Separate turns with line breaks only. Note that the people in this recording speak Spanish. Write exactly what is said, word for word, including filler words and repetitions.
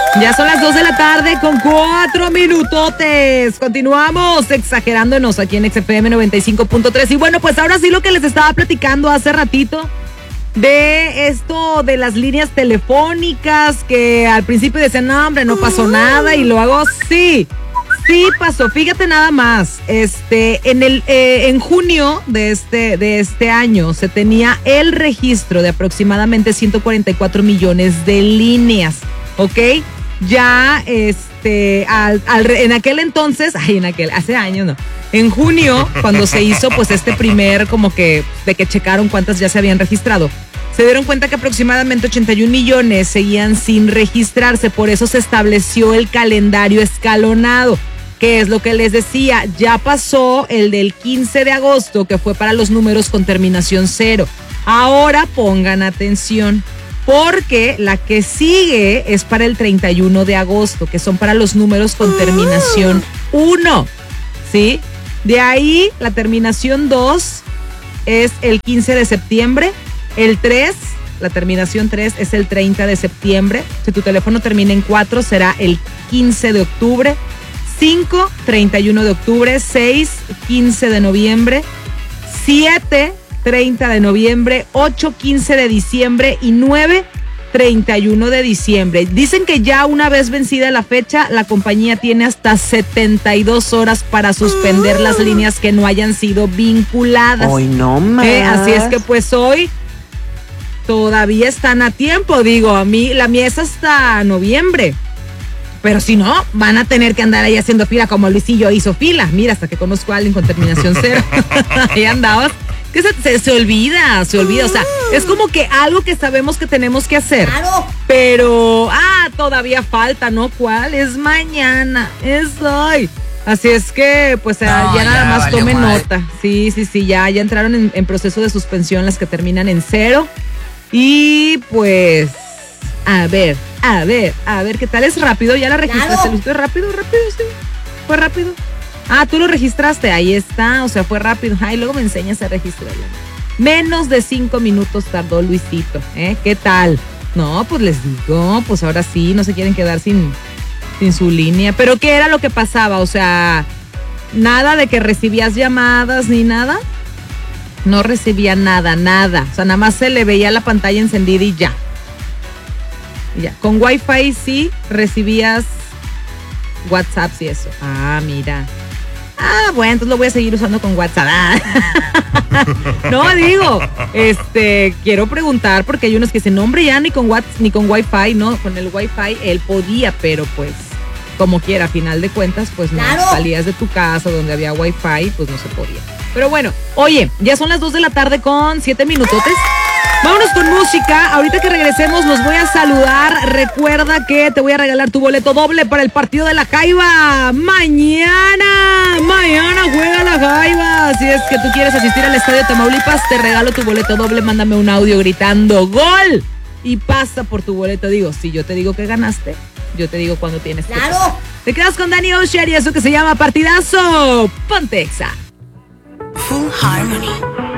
Ya son las dos de la tarde con cuatro minutotes. Continuamos exagerándonos aquí en X F M noventa y cinco punto tres. Y bueno, pues ahora sí lo que les estaba platicando hace ratito de esto de las líneas telefónicas, que al principio decían, no, hombre, no pasó nada, y luego sí, sí pasó. Fíjate nada más, este, en el, eh, en junio de este, de este año se tenía el registro de aproximadamente ciento cuarenta y cuatro millones de líneas, ¿ok? Ya, este, al, al, en aquel entonces, ay, en aquel, hace años, no, en junio, cuando se hizo, pues, este primer, como que, de que checaron cuántas ya se habían registrado, se dieron cuenta que aproximadamente ochenta y un millones seguían sin registrarse. Por eso se estableció el calendario escalonado, que es lo que les decía, ya pasó el del quince de agosto, que fue para los números con terminación cero. Ahora pongan atención, porque la que sigue es para el treinta y uno de agosto, que son para los números con terminación uno, ¿sí? De ahí la terminación dos es el quince de septiembre, el tres, la terminación tres es el treinta de septiembre, si tu teléfono termina en cuatro será el quince de octubre, cinco, treinta y uno de octubre, seis, quince de noviembre, siete, treinta de noviembre, ocho, quince de diciembre y nueve, treinta y uno de diciembre. Dicen que ya una vez vencida la fecha, la compañía tiene hasta setenta y dos horas para suspender uh. las líneas que no hayan sido vinculadas.
Hoy no más.
Eh, así es que pues hoy todavía están a tiempo. Digo, a mí, la mía es hasta noviembre. Pero si no, van a tener que andar ahí haciendo fila como Luisillo hizo fila. Mira, hasta que conozco a alguien con terminación cero. Ahí andabas. Que se, se, se olvida, se olvida, o sea, es como que algo que sabemos que tenemos que hacer.
Claro.
Pero, ah, todavía falta, ¿no? ¿Cuál? Es mañana, es hoy. Así es que, pues, no, ya, ya nada más vale, tomen guay. nota. Sí, sí, sí, ya, ya entraron en, en proceso de suspensión las que terminan en cero. Y, pues, a ver, a ver, a ver, ¿qué tal? Es rápido, ya la registraste. Claro. ¿Es rápido, rápido, sí? ¿Fue rápido? Ah, tú lo registraste, ahí está, o sea, fue rápido. Ay, luego me enseñas a registrarlo. Menos de cinco minutos tardó Luisito, ¿eh? ¿Qué tal? No, pues les digo, pues ahora sí, no se quieren quedar sin, sin su línea. ¿Pero qué era lo que pasaba? O sea, nada de que recibías llamadas ni nada. No recibía nada, nada. O sea, nada más se le veía la pantalla encendida y ya. Y ya. Con Wi-Fi sí recibías WhatsApp y eso. Ah, mira. Ah, bueno, entonces lo voy a seguir usando con WhatsApp. Ah. No, digo, este, quiero preguntar porque hay unos que dicen, no, hombre, ya ni con WhatsApp, ni con Wi-Fi, no, con el Wi-Fi él podía, pero pues, como quiera, a final de cuentas, pues no, claro. Salías de tu casa donde había Wi-Fi, pues no se podía. Pero bueno, oye, ya son las dos de la tarde con siete minutotes. Vámonos con música. Ahorita que regresemos los voy a saludar. Recuerda que te voy a regalar tu boleto doble para el partido de la Jaiba. Mañana, mañana juega la Jaiba. Si es que tú quieres asistir al Estadio Tamaulipas, te regalo tu boleto doble. Mándame un audio gritando ¡gol! Y pasa por tu boleto. Digo, si yo te digo que ganaste, yo te digo cuando tienes que
¡Claro!
pasar. Te quedas con Danny Ocean y eso que se llama Partidazo. Ponte Exa.
Full Harmony.